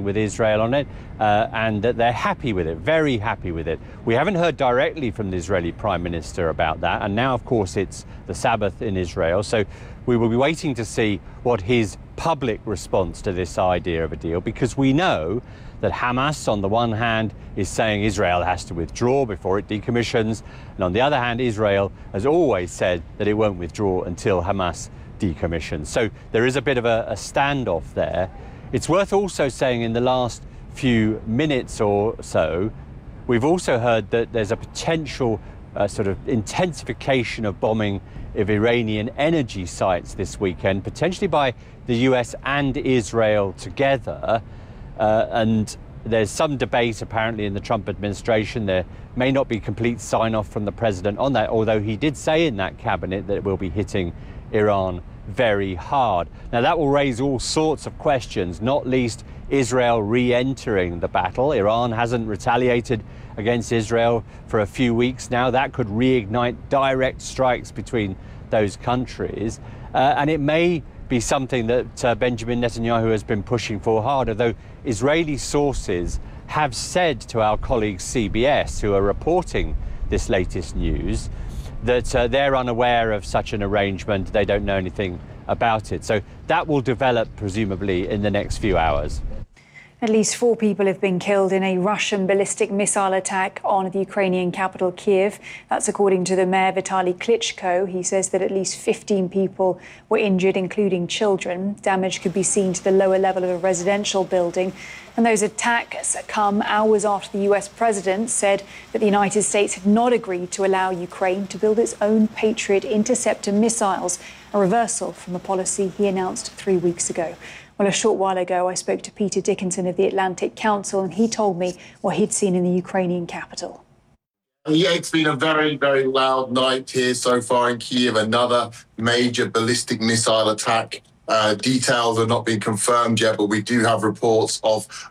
with Israel on it, and that they're happy with it, very happy with it. We haven't heard directly from the Israeli Prime Minister about that, and now, of course, it's the Sabbath in Israel, so we will be waiting to see what his public response to this idea of a deal, because we know that Hamas, on the one hand, is saying Israel has to withdraw before it decommissions, and on the other hand, Israel has always said that it won't withdraw until Hamas decommissions. So there is a bit of a standoff there. It's worth also saying in the last few minutes or so, we've also heard that there's a potential sort of intensification of bombing of Iranian energy sites this weekend, potentially by the US and Israel together. And there's some debate apparently in the Trump administration. There may not be complete sign-off from the president on that, although he did say in that cabinet that it will be hitting Iran very hard. Now, that will raise all sorts of questions, not least Israel re-entering the battle. Iran hasn't retaliated against Israel for a few weeks now. That could reignite direct strikes between those countries. And it may be something that Benjamin Netanyahu has been pushing for hard, although Israeli sources have said to our colleagues CBS, who are reporting this latest news, that they're unaware of such an arrangement. They don't know anything about it. So that will develop, presumably, in the next few hours. At least 4 people have been killed in a Russian ballistic missile attack on the Ukrainian capital, Kiev. That's according to the mayor, Vitaly Klitschko. He says that at least 15 people were injured, including children. Damage could be seen to the lower level of a residential building. And those attacks come hours after the US president said that the United States had not agreed to allow Ukraine to build its own Patriot interceptor missiles, a reversal from a policy he announced 3 weeks ago. Well, a short while ago, I spoke to Peter Dickinson of the Atlantic Council, and he told me what he'd seen in the Ukrainian capital. Yeah, it's been a very, very loud night here so far in Kiev. Another major ballistic missile attack. Details are not being confirmed yet, but we do have reports of